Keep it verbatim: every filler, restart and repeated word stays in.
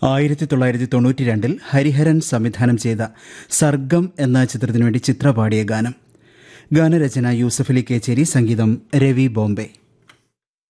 ആയിരത്തി തൊള്ളായിരത്തി തൊണ്ണൂറ്റി രണ്ടിൽ ഹരിഹരൻ സംവിധാനം ചെയ്ത സർഗം എന്ന ചിത്രത്തിനു വേണ്ടി ചിത്ര പാടിയ ഗാനം. ഗാനരചന യൂസഫലി കേച്ചേരി, സംഗീതം രവി ബോംബെ.